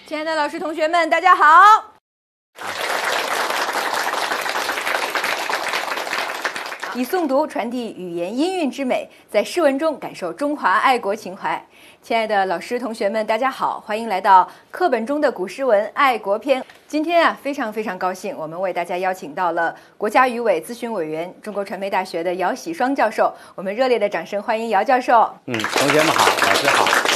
亲爱的老师、同学们，大家好！以诵读传递语言音韵之美，在诗文中感受中华爱国情怀。亲爱的老师、同学们，大家好，欢迎来到课本中的古诗文爱国篇。今天非常高兴，我们为大家邀请到了国家语委咨询委员、中国传媒大学的姚喜双教授。我们热烈的掌声欢迎姚教授。 同学们好，老师好。